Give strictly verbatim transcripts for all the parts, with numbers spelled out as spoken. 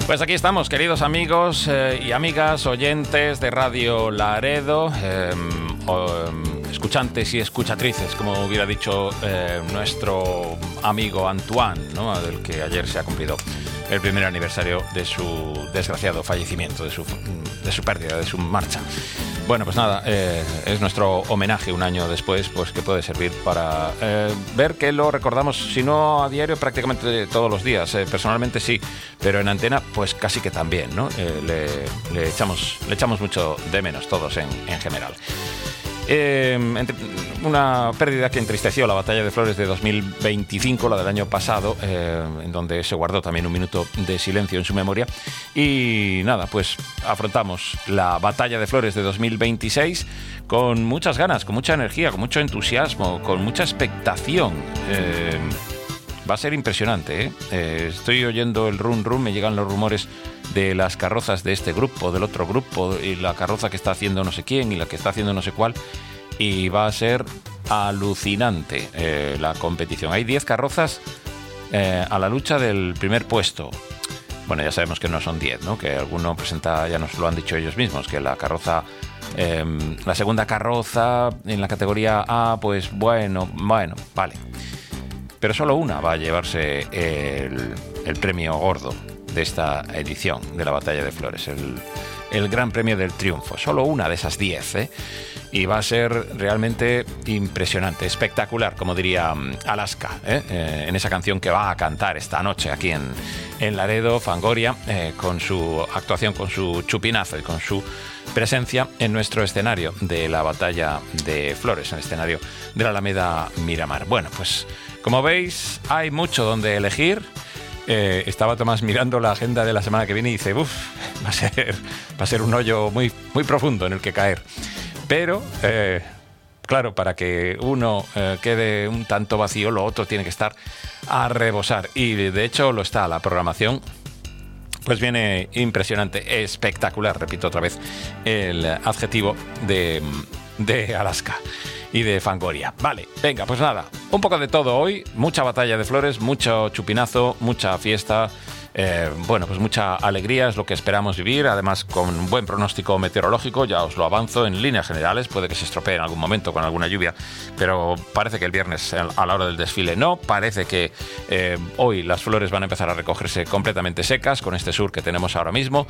Pues aquí estamos, queridos amigos eh, y amigas, oyentes de Radio Laredo, eh, o, eh, escuchantes y escuchatrices, como hubiera dicho eh, nuestro amigo Antoine, ¿no? Del que ayer se ha cumplido el primer aniversario de su desgraciado fallecimiento, de su, de su pérdida, de su marcha. Bueno, pues nada, eh, es nuestro homenaje un año después, pues que puede servir para eh, ver que lo recordamos, si no a diario, prácticamente todos los días. Eh, personalmente sí, pero en antena, pues casi que también, ¿no? Eh, le, le, echamos, le echamos mucho de menos todos en, en general. Eh, entre, una pérdida que entristeció la Batalla de Flores de dos mil veinticinco, la del año pasado, eh, en donde se guardó también un minuto de silencio en su memoria. Y nada, pues afrontamos la Batalla de Flores de dos mil veintiséis con muchas ganas, con mucha energía, con mucho entusiasmo, con mucha expectación. Eh, va a ser impresionante, ¿eh? Eh, estoy oyendo el rum rum, me llegan los rumores de las carrozas de este grupo, del otro grupo, y la carroza que está haciendo no sé quién y la que está haciendo no sé cuál, y va a ser alucinante eh, la competición. Hay diez carrozas eh, a la lucha del primer puesto. Bueno, ya sabemos que no son diez, ¿no? Que alguno presenta, ya nos lo han dicho ellos mismos, que la carroza, eh, la segunda carroza en la categoría A, pues bueno, bueno, vale. Pero solo una va a llevarse el, el premio gordo de esta edición de la Batalla de Flores, el, el Gran Premio del Triunfo. Solo una de esas diez, ¿eh? Y va a ser realmente impresionante, espectacular, como diría Alaska, ¿eh? Eh, en esa canción que va a cantar esta noche aquí en, en Laredo, Fangoria, eh, con su actuación, con su chupinazo y con su presencia en nuestro escenario de la Batalla de Flores, en el escenario de la Alameda Miramar. Bueno, pues como veis, hay mucho donde elegir. Eh, estaba Tomás mirando la agenda de la semana que viene y dice, uff, va a ser, va a ser un hoyo muy, muy profundo en el que caer. Pero, eh, claro, para que uno eh, quede un tanto vacío, lo otro tiene que estar a rebosar. Y de hecho lo está, la programación pues viene impresionante, espectacular, repito otra vez el adjetivo de, de Alaska y de Fangoria. Vale, venga, pues nada, un poco de todo hoy, mucha batalla de flores, mucho chupinazo, mucha fiesta, eh, bueno, pues mucha alegría es lo que esperamos vivir, además con buen pronóstico meteorológico, ya os lo avanzo en líneas generales, puede que se estropee en algún momento con alguna lluvia, pero parece que el viernes a la hora del desfile no, parece que eh, hoy las flores van a empezar a recogerse completamente secas con este sur que tenemos ahora mismo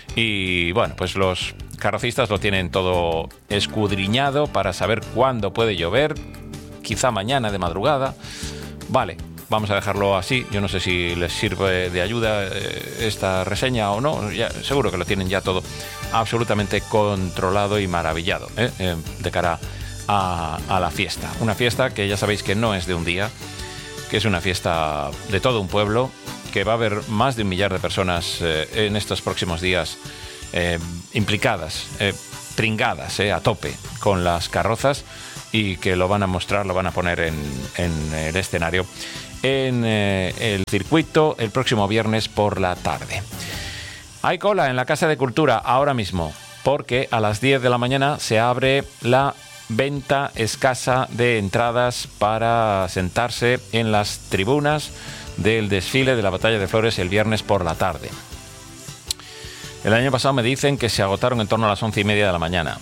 y bueno, pues los carrocistas lo tienen todo escudriñado para saber cuándo puede llover, quizá mañana de madrugada. Vale, vamos a dejarlo así. Yo no sé si les sirve de ayuda eh, esta reseña o no. Ya, seguro que lo tienen ya todo absolutamente controlado y maravillado ¿eh? Eh, de cara a, a la fiesta. Una fiesta que ya sabéis que no es de un día, que es una fiesta de todo un pueblo, que va a haber más de un millar de personas eh, en estos próximos días Eh, implicadas, eh, pringadas eh, a tope con las carrozas y que lo van a mostrar, lo van a poner en, en el escenario en eh, el circuito el próximo viernes por la tarde. Hay cola en la Casa de Cultura ahora mismo porque a las diez de la mañana se abre la venta escasa de entradas para sentarse en las tribunas del desfile de la Batalla de Flores el viernes por la tarde. El año pasado me dicen que se agotaron en torno a las once y media de la mañana.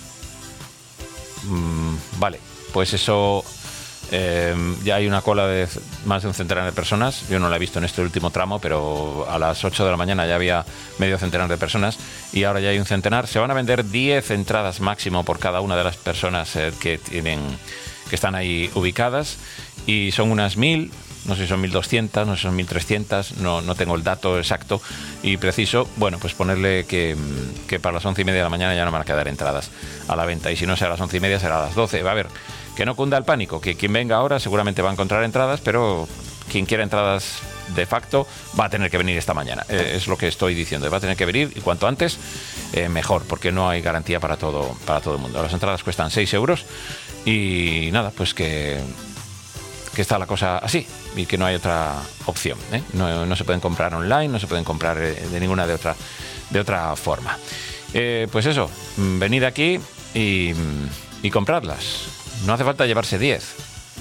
Mm, vale, pues eso eh, ya hay una cola de más de un centenar de personas. Yo no la he visto en este último tramo, pero a las ocho de la mañana ya había medio centenar de personas y ahora ya hay un centenar. Se van a vender diez entradas máximo por cada una de las personas eh, que tienen, que están ahí ubicadas y son unas mil. No sé si son mil doscientas, no sé si son mil trescientas, no, no tengo el dato exacto y preciso. Bueno, pues ponerle que, que para las once y media de la mañana ya no van a quedar entradas a la venta. Y si no será a las once y media, será a las doce. Va a ver, que no cunda el pánico, que quien venga ahora seguramente va a encontrar entradas, pero quien quiera entradas de facto va a tener que venir esta mañana. Eh, es lo que estoy diciendo, va a tener que venir y cuanto antes eh, mejor, porque no hay garantía para todo, para todo el mundo. Las entradas cuestan seis euros y nada, pues que... que está la cosa así y que no hay otra opción, ¿eh? no, no se pueden comprar online, no se pueden comprar de ninguna de otra, de otra forma. Eh, pues eso, venid aquí y, y compradlas. No hace falta llevarse diez.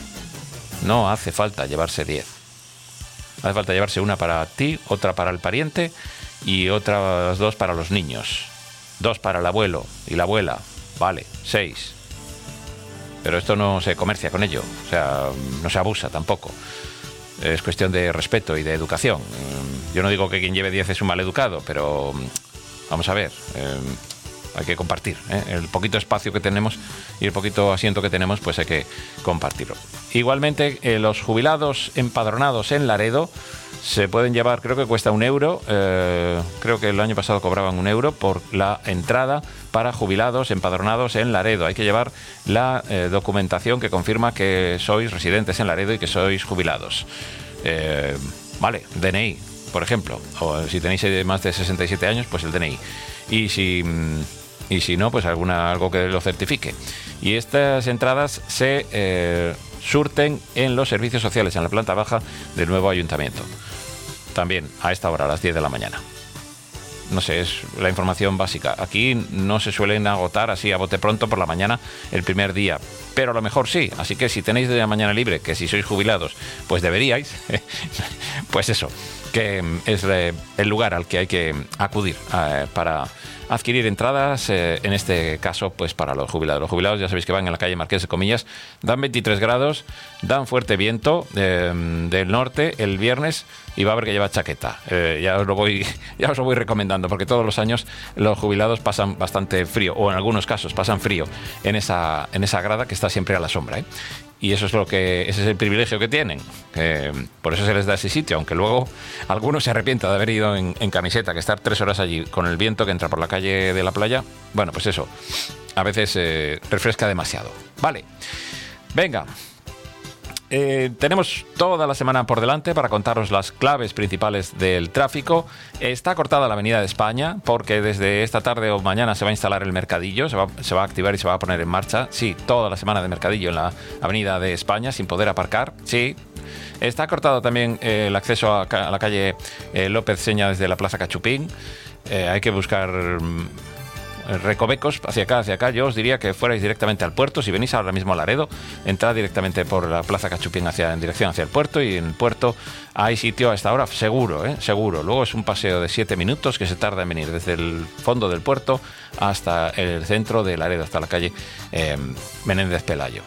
No hace falta llevarse diez. Hace falta llevarse una para ti, otra para el pariente y otras dos para los niños. Dos para el abuelo y la abuela. Vale, seis. Pero esto no se comercia con ello, o sea, no se abusa tampoco. Es cuestión de respeto y de educación. Yo no digo que quien lleve diez es un mal educado, pero vamos a ver, eh, hay que compartir, ¿eh? El poquito espacio que tenemos y el poquito asiento que tenemos, pues hay que compartirlo. Igualmente, eh, los jubilados empadronados en Laredo se pueden llevar, creo que cuesta un euro, eh, creo que el año pasado cobraban un euro por la entrada para jubilados empadronados en Laredo. Hay que llevar la eh, documentación que confirma que sois residentes en Laredo y que sois jubilados. Eh, vale, D N I, por ejemplo, o si tenéis más de sesenta y siete años, pues el D N I. Y si, y si no, pues alguna, algo que lo certifique. Y estas entradas se eh, surten en los servicios sociales, en la planta baja del nuevo ayuntamiento. También a esta hora, a las diez de la mañana. No sé, es la información básica. Aquí no se suelen agotar así a bote pronto por la mañana el primer día, pero a lo mejor sí. Así que si tenéis de la mañana libre, que si sois jubilados, pues deberíais, pues eso, que es el lugar al que hay que acudir eh, para adquirir entradas, eh, en este caso, pues para los jubilados. Los jubilados ya sabéis que van en la calle Marqués de Comillas, dan veintitrés grados, dan fuerte viento eh, del norte el viernes y va a haber que llevar chaqueta. Eh, ya os lo voy, ya os lo voy recomendando, porque todos los años los jubilados pasan bastante frío, o en algunos casos pasan frío en esa, en esa grada que está siempre a la sombra, ¿eh? Y eso es lo que, ese es el privilegio que tienen. Eh, por eso se les da ese sitio, aunque luego algunos se arrepientan de haber ido en, en camiseta, que estar tres horas allí con el viento que entra por la calle de la playa. Bueno, pues eso, a veces eh, refresca demasiado. Vale, venga. Eh, tenemos toda la semana por delante para contaros las claves principales del tráfico. Está cortada la Avenida de España porque desde esta tarde o mañana se va a instalar el mercadillo, se va, se va a activar y se va a poner en marcha. Sí, toda la semana de mercadillo en la Avenida de España sin poder aparcar. Sí. Está cortado también eh, el acceso a, a la calle eh, López Seña desde la Plaza Cachupín. Eh, hay que buscar recovecos hacia acá, hacia acá. Yo os diría que fuerais directamente al puerto. Si venís ahora mismo a Laredo, entrad directamente por la Plaza Cachupín hacia, en dirección hacia el puerto, y en el puerto hay sitio a esta hora, seguro, ¿eh? Seguro. Luego es un paseo de siete minutos que se tarda en venir desde el fondo del puerto hasta el centro de Laredo, hasta la calle eh, Menéndez Pelayo.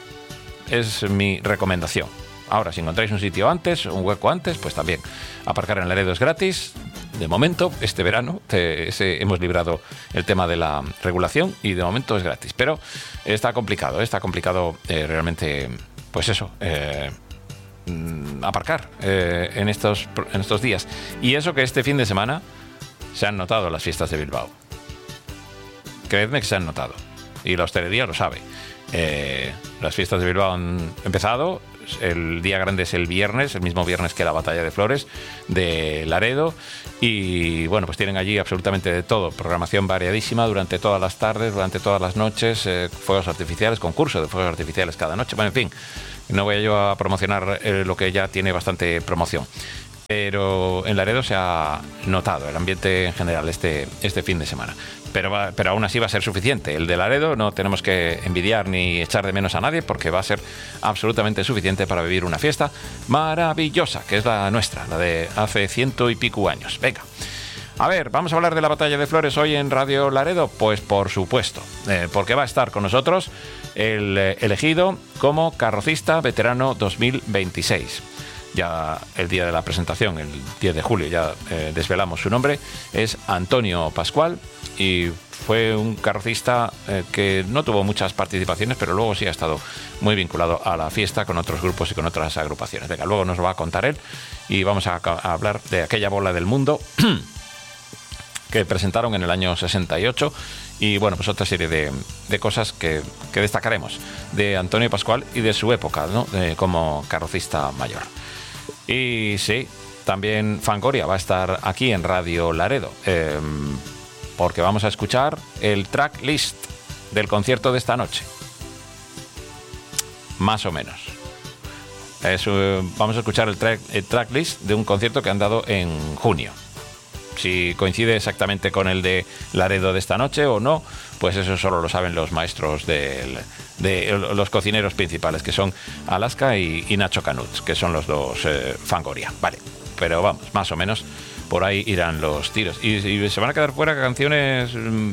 Es mi recomendación. Ahora, si encontráis un sitio antes, un hueco antes, pues también. Aparcar en Laredo es gratis. De momento, este verano, te, ese, hemos librado el tema de la regulación y de momento es gratis. Pero está complicado, ¿eh? está complicado eh, realmente, pues eso, eh, aparcar eh, en, estos, en estos días. Y eso que este fin de semana se han notado las fiestas de Bilbao. Creedme que se han notado. Y la hostelería lo sabe. Eh, las fiestas de Bilbao han empezado. El día grande es el viernes, el mismo viernes que la Batalla de Flores de Laredo, y bueno, pues tienen allí absolutamente de todo, programación variadísima durante todas las tardes, durante todas las noches, eh, fuegos artificiales, concurso de fuegos artificiales cada noche. Bueno, en fin, no voy yo a promocionar eh, lo que ya tiene bastante promoción, pero en Laredo se ha notado el ambiente en general este, este fin de semana. Pero, va, pero aún así va a ser suficiente. El de Laredo no tenemos que envidiar ni echar de menos a nadie, porque va a ser absolutamente suficiente para vivir una fiesta maravillosa, que es la nuestra, la de hace ciento y pico años. Venga, a ver, ¿vamos a hablar de la Batalla de Flores hoy en Radio Laredo? Pues por supuesto, eh, porque va a estar con nosotros el eh, elegido como carrocista veterano dos mil veintiséis. Ya el día de la presentación, el diez de julio, ya eh, desvelamos su nombre. Es Antonio Pascual y fue un carrocista eh, que no tuvo muchas participaciones, pero luego sí ha estado muy vinculado a la fiesta con otros grupos y con otras agrupaciones. Venga, luego nos lo va a contar él y vamos a, a hablar de aquella bola del mundo que presentaron en el año sesenta y ocho, y bueno, pues otra serie de, de cosas que, que destacaremos de Antonio Pascual y de su época, ¿no? de, como carrocista mayor. Y sí, también Fangoria va a estar aquí en Radio Laredo, eh, porque vamos a escuchar el track list del concierto de esta noche. Más o menos. Es, eh, vamos a escuchar el track, el track list de un concierto que han dado en junio. Si coincide exactamente con el de Laredo de esta noche o no, pues eso solo lo saben los maestros del, de los cocineros principales, que son Alaska y, y Nacho Canuts, que son los dos eh, Fangoria. Vale, pero vamos, más o menos por ahí irán los tiros. Y, y se van a quedar fuera canciones,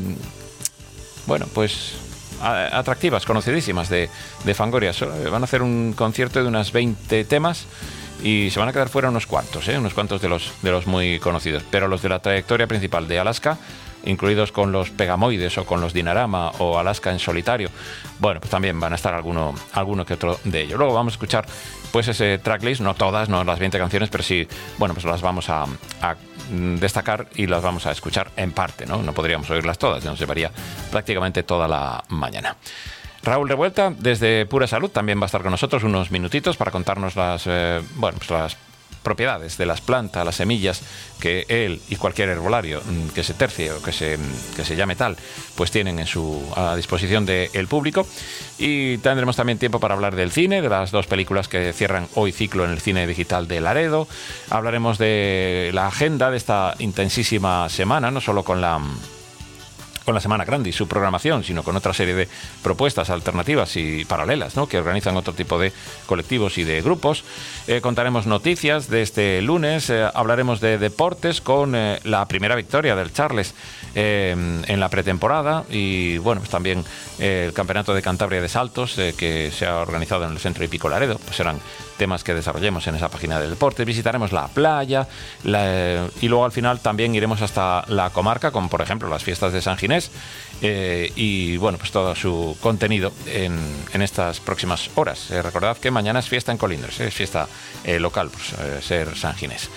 bueno, pues atractivas, conocidísimas de, de Fangoria. Van a hacer un concierto de unas veinte temas y se van a quedar fuera unos cuantos, ¿eh? unos cuantos de los, de los muy conocidos. Pero los de la trayectoria principal de Alaska, incluidos con los Pegamoides o con los Dinarama o Alaska en solitario, bueno, pues también van a estar alguno, alguno que otro de ellos. Luego vamos a escuchar pues ese tracklist, no todas, no las veinte canciones, pero sí, bueno, pues las vamos a, a destacar y las vamos a escuchar en parte, ¿no? No podríamos oírlas todas, nos llevaría prácticamente toda la mañana. Raúl Revuelta, desde Pura Salud, también va a estar con nosotros unos minutitos para contarnos las, eh, bueno, pues las propiedades de las plantas, las semillas que él y cualquier herbolario que se tercie o que se, que se llame tal, pues tienen en su, a disposición del público. Y tendremos también tiempo para hablar del cine, de las dos películas que cierran hoy ciclo en el cine digital de Laredo. Hablaremos de la agenda de esta intensísima semana, no solo con la... con la Semana Grande y su programación, sino con otra serie de propuestas alternativas y paralelas, ¿no?, que organizan otro tipo de colectivos y de grupos. Eh, contaremos noticias de este lunes, eh, hablaremos de deportes con eh, la primera victoria del Charles eh, en la pretemporada y, bueno, pues también eh, el Campeonato de Cantabria de Saltos eh, que se ha organizado en el Centro Hípico Laredo. Pues serán temas que desarrollemos en esa página de deportes. Visitaremos la playa la, eh, y luego al final también iremos hasta la comarca, con por ejemplo las fiestas de San Ginés eh, y bueno, pues todo su contenido en, en estas próximas horas. Eh, recordad que mañana es fiesta en Colindres, eh, es fiesta eh, local, pues eh, ser San Ginés.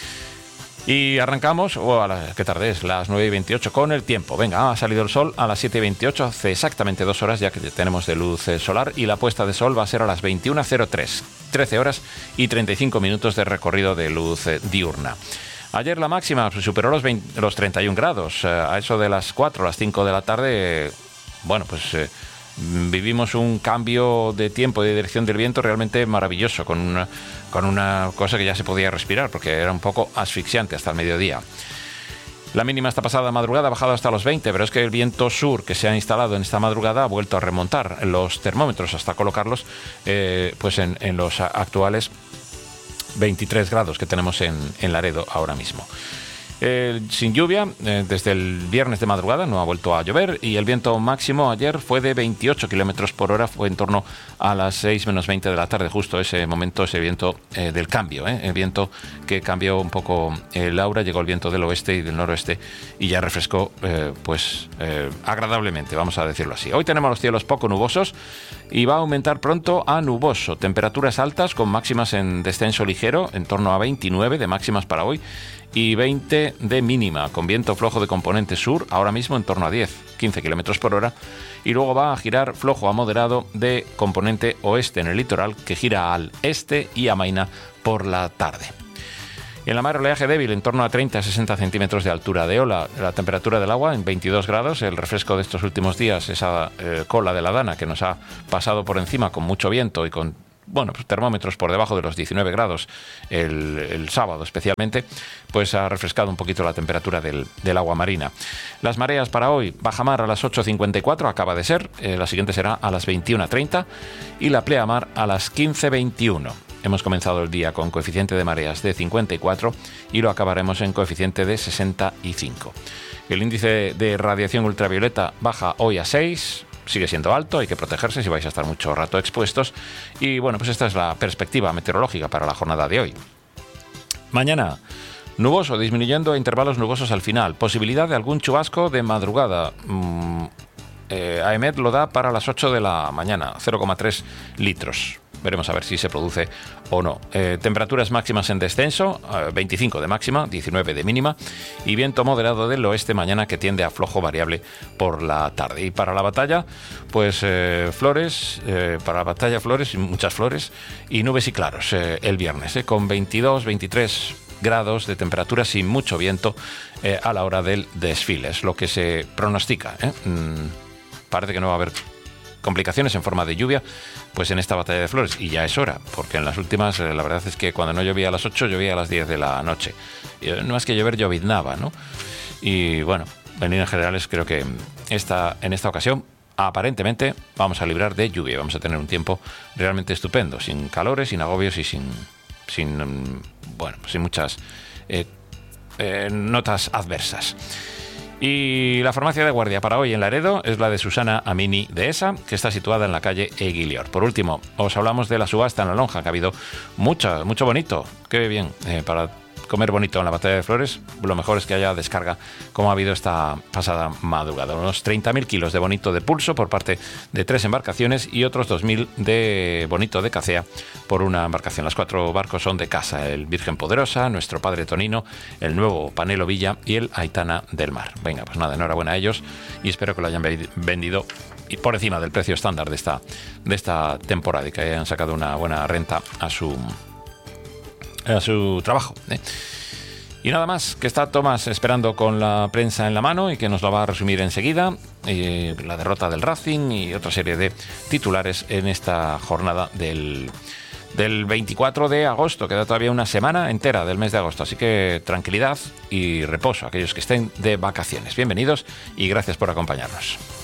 Y arrancamos, o oh, a la, ¿qué tarde es? Las nueve y veintiocho con el tiempo. Venga, ha salido el sol a las siete y veintiocho, hace exactamente dos horas ya que tenemos de luz solar, y la puesta de sol va a ser a las veintiuna cero tres, trece horas y treinta y cinco minutos de recorrido de luz eh, diurna. Ayer la máxima superó los, veinte, los treinta y un grados, eh, a eso de las cuatro, las cinco de la tarde, eh, bueno, pues... Eh, vivimos un cambio de tiempo y de dirección del viento realmente maravilloso, con una, con una cosa que ya se podía respirar porque era un poco asfixiante hasta el mediodía. La mínima esta pasada madrugada ha bajado hasta los veinte, pero es que el viento sur que se ha instalado en esta madrugada ha vuelto a remontar los termómetros hasta colocarlos eh, pues en, en los actuales veintitrés grados que tenemos en, en Laredo ahora mismo. Eh, sin lluvia, eh, desde el viernes de madrugada no ha vuelto a llover y el viento máximo ayer fue de veintiocho kilómetros por hora, fue en torno a las seis menos veinte de la tarde, justo ese momento, ese viento eh, del cambio, eh, el viento que cambió un poco el aura, llegó el viento del oeste y del noroeste y ya refrescó eh, pues eh, agradablemente, vamos a decirlo así. Hoy tenemos los cielos poco nubosos y va a aumentar pronto a nuboso, temperaturas altas con máximas en descenso ligero, en torno a veintinueve de máximas para hoy, y veinte de mínima, con viento flojo de componente sur, ahora mismo en torno a diez, quince kilómetros por hora, y luego va a girar flojo a moderado de componente oeste en el litoral, que gira al este y amaina por la tarde. En la mar, oleaje débil, en torno a treinta a sesenta centímetros de altura de ola. La temperatura del agua en veintidós grados, el refresco de estos últimos días, esa eh, cola de la Dana que nos ha pasado por encima con mucho viento y con bueno, pues termómetros por debajo de los diecinueve grados el, el sábado especialmente, pues ha refrescado un poquito la temperatura del, del agua marina. Las mareas para hoy, bajamar a las ocho cincuenta y cuatro, acaba de ser, eh, la siguiente será a las veintiuna treinta y la pleamar a las quince veintiuno. Hemos comenzado el día con coeficiente de mareas de cincuenta y cuatro y lo acabaremos en coeficiente de sesenta y cinco. El índice de radiación ultravioleta baja hoy a seis, sigue siendo alto, hay que protegerse si vais a estar mucho rato expuestos. Y bueno, pues esta es la perspectiva meteorológica para la jornada de hoy. Mañana, nuboso, disminuyendo a intervalos nubosos al final. Posibilidad de algún chubasco de madrugada. Mm, eh, AEMET lo da para las ocho de la mañana, cero coma tres litros. Veremos a ver si se produce o no. Eh, temperaturas máximas en descenso, eh, veinticinco de máxima, diecinueve de mínima, y viento moderado del oeste mañana que tiende a flojo variable por la tarde. Y para la batalla, pues eh, flores, eh, para la batalla flores, muchas flores, y nubes y claros eh, el viernes, eh, con veintidós, veintitrés grados de temperatura sin mucho viento eh, a la hora del desfile. Es lo que se pronostica. ¿eh? Mm, parece que no va a haber complicaciones en forma de lluvia pues en esta batalla de flores, y ya es hora, porque en las últimas eh, la verdad es que cuando no llovía a las ocho llovía a las diez de la noche, y, eh, no más que llover lloviznaba, ¿no? Y bueno, en líneas generales creo que esta, en esta ocasión aparentemente vamos a librar de lluvia, vamos a tener un tiempo realmente estupendo, sin calores, sin agobios y sin, sin bueno, sin muchas eh, eh, notas adversas. Y la farmacia de guardia para hoy en Laredo es la de Susana Amini Dehesa, que está situada en la calle Eguilior. Por último, os hablamos de la subasta en La Lonja, que ha habido mucho, mucho bonito. Qué bien, eh, para comer bonito en la batalla de Flores, lo mejor es que haya descarga, como ha habido esta pasada madrugada. Unos treinta mil kilos de bonito de pulso por parte de tres embarcaciones y otros dos mil de bonito de cacea por una embarcación. Los cuatro barcos son de casa: el Virgen Poderosa, Nuestro Padre Tonino, el Nuevo Panelo Villa y el Aitana del Mar. Venga, pues nada, enhorabuena a ellos y espero que lo hayan vendido y por encima del precio estándar de esta, de esta temporada y que hayan sacado una buena renta a su... a su trabajo, ¿eh? Y nada más, que está Tomás esperando con la prensa en la mano y que nos lo va a resumir enseguida, eh, la derrota del Racing y otra serie de titulares en esta jornada del, del veinticuatro de agosto. Queda todavía una semana entera del mes de agosto, así que tranquilidad y reposo a aquellos que estén de vacaciones. Bienvenidos y gracias por acompañarnos.